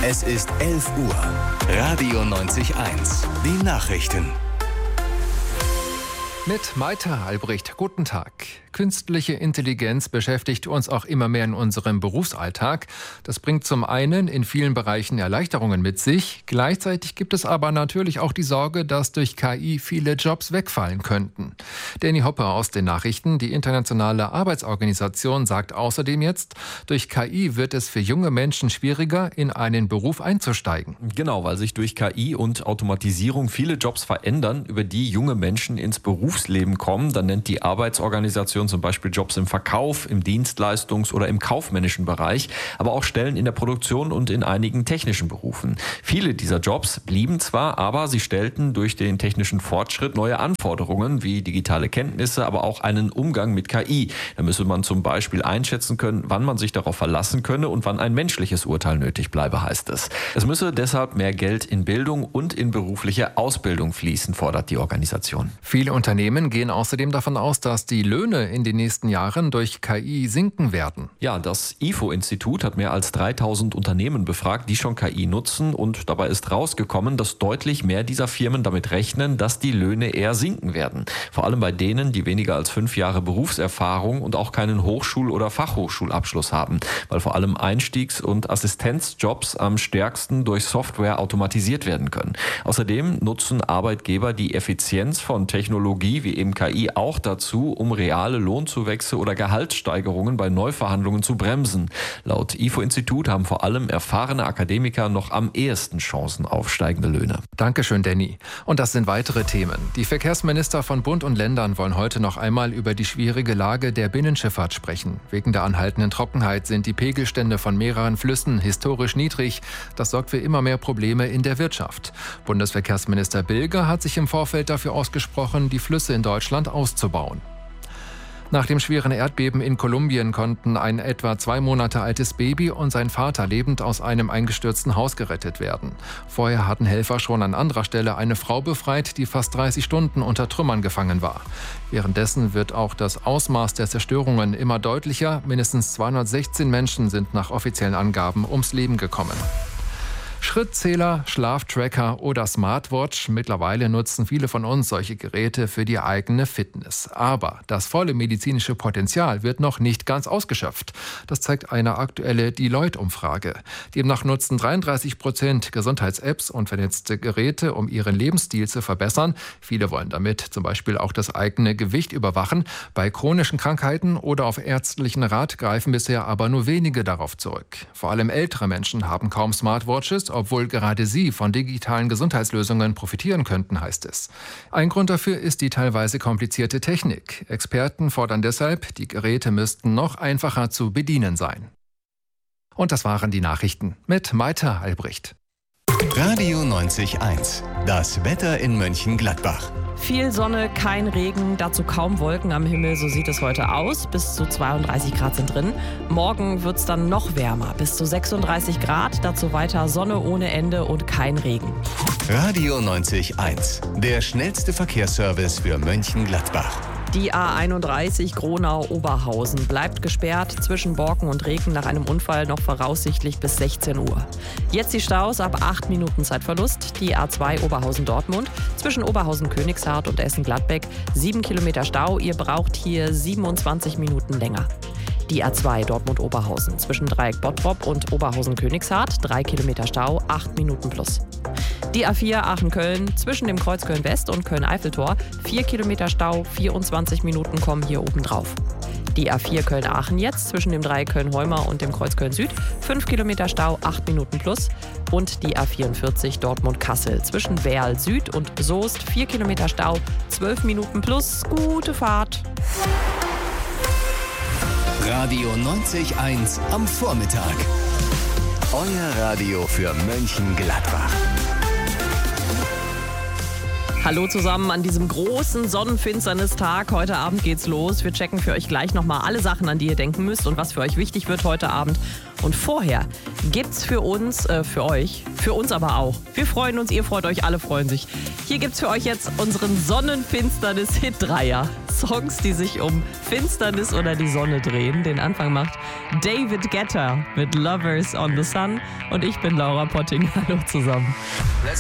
Es ist 11 Uhr. Radio 90.1. Die Nachrichten. Mit Maita Albrecht, guten Tag. Künstliche Intelligenz beschäftigt uns auch immer mehr in unserem Berufsalltag. Das bringt zum einen in vielen Bereichen Erleichterungen mit sich. Gleichzeitig gibt es aber natürlich auch die Sorge, dass durch KI viele Jobs wegfallen könnten. Danny Hopper aus den Nachrichten. Die Internationale Arbeitsorganisation sagt außerdem jetzt, durch KI wird es für junge Menschen schwieriger, in einen Beruf einzusteigen. Genau, weil sich durch KI und Automatisierung viele Jobs verändern, über die junge Menschen ins Berufsleben kommen. Dann nennt die Arbeitsorganisation zum Beispiel Jobs im Verkauf, im Dienstleistungs- oder im kaufmännischen Bereich, aber auch Stellen in der Produktion und in einigen technischen Berufen. Viele dieser Jobs blieben zwar, aber sie stellten durch den technischen Fortschritt neue Anforderungen wie digitale Kenntnisse, aber auch einen Umgang mit KI. Da müsse man zum Beispiel einschätzen können, wann man sich darauf verlassen könne und wann ein menschliches Urteil nötig bleibe, heißt es. Es müsse deshalb mehr Geld in Bildung und in berufliche Ausbildung fließen, fordert die Organisation. Viele Unternehmen gehen außerdem davon aus, dass die Löhne in den nächsten Jahren durch KI sinken werden. Ja, das IFO-Institut hat mehr als 3000 Unternehmen befragt, die schon KI nutzen, und dabei ist rausgekommen, dass deutlich mehr dieser Firmen damit rechnen, dass die Löhne eher sinken werden. Vor allem bei denen, die weniger als 5 Jahre Berufserfahrung und auch keinen Hochschul- oder Fachhochschulabschluss haben, weil vor allem Einstiegs- und Assistenzjobs am stärksten durch Software automatisiert werden können. Außerdem nutzen Arbeitgeber die Effizienz von Technologie wie eben KI auch dazu, um reale Lohnzuwächse oder Gehaltssteigerungen bei Neuverhandlungen zu bremsen. Laut IFO-Institut haben vor allem erfahrene Akademiker noch am ehesten Chancen auf steigende Löhne. Dankeschön, Danny. Und das sind weitere Themen. Die Verkehrsminister von Bund und Ländern wollen heute noch einmal über die schwierige Lage der Binnenschifffahrt sprechen. Wegen der anhaltenden Trockenheit sind die Pegelstände von mehreren Flüssen historisch niedrig. Das sorgt für immer mehr Probleme in der Wirtschaft. Bundesverkehrsminister Bilger hat sich im Vorfeld dafür ausgesprochen, die Flüsse in Deutschland auszubauen. Nach dem schweren Erdbeben in Kolumbien konnten ein etwa 2 Monate altes Baby und sein Vater lebend aus einem eingestürzten Haus gerettet werden. Vorher hatten Helfer schon an anderer Stelle eine Frau befreit, die fast 30 Stunden unter Trümmern gefangen war. Währenddessen wird auch das Ausmaß der Zerstörungen immer deutlicher. Mindestens 216 Menschen sind nach offiziellen Angaben ums Leben gekommen. Schrittzähler, Schlaftracker oder Smartwatch. Mittlerweile nutzen viele von uns solche Geräte für die eigene Fitness. Aber das volle medizinische Potenzial wird noch nicht ganz ausgeschöpft. Das zeigt eine aktuelle Deloitte-Umfrage. Demnach nutzen 33% Gesundheits-Apps und vernetzte Geräte, um ihren Lebensstil zu verbessern. Viele wollen damit zum Beispiel auch das eigene Gewicht überwachen. Bei chronischen Krankheiten oder auf ärztlichen Rat greifen bisher aber nur wenige darauf zurück. Vor allem ältere Menschen haben kaum Smartwatches, obwohl gerade sie von digitalen Gesundheitslösungen profitieren könnten, heißt es. Ein Grund dafür ist die teilweise komplizierte Technik. Experten fordern deshalb, die Geräte müssten noch einfacher zu bedienen sein. Und das waren die Nachrichten mit Maita Albrecht. Radio 90.1. Das Wetter in Mönchengladbach. Viel Sonne, kein Regen, dazu kaum Wolken am Himmel, so sieht es heute aus. Bis zu 32 Grad sind drin. Morgen wird es dann noch wärmer, bis zu 36 Grad, dazu weiter Sonne ohne Ende und kein Regen. Radio 90.1. Der schnellste Verkehrsservice für Mönchengladbach. Die A31 Gronau-Oberhausen bleibt gesperrt zwischen Borken und Reken nach einem Unfall noch voraussichtlich bis 16 Uhr. Jetzt die Staus ab 8 Minuten Zeitverlust. Die A2 Oberhausen-Dortmund zwischen Oberhausen-Königshardt und Essen-Gladbeck 7 Kilometer Stau. Ihr braucht hier 27 Minuten länger. Die A2 Dortmund-Oberhausen zwischen Dreieck Bottrop und Oberhausen-Königshardt 3 Kilometer Stau, 8 Minuten plus. Die A4 Aachen-Köln zwischen dem Kreuz Köln-West und Köln-Eiffeltor 4 Kilometer Stau, 24 Minuten kommen hier oben drauf. Die A4 Köln-Aachen jetzt zwischen dem Dreieck Köln-Heuma und dem Kreuz Köln-Süd 5 Kilometer Stau, 8 Minuten plus. Und die A44 Dortmund-Kassel zwischen Werl Süd und Soest 4 Kilometer Stau, 12 Minuten plus. Gute Fahrt! Radio 90.1 am Vormittag. Euer Radio für Mönchengladbach. Hallo zusammen an diesem großen Sonnenfinsternis-Tag. Heute Abend geht's los. Wir checken für euch gleich nochmal alle Sachen, an die ihr denken müsst und was für euch wichtig wird heute Abend. Und vorher gibt's für uns, für uns aber auch. Wir freuen uns, ihr freut euch, alle freuen sich. Hier gibt's für euch jetzt unseren Sonnenfinsternis-Hit-Dreier. Songs, die sich um Finsternis oder die Sonne drehen. Den Anfang macht David Guetta mit Lovers on the Sun. Und ich bin Laura Potting. Hallo zusammen. Let's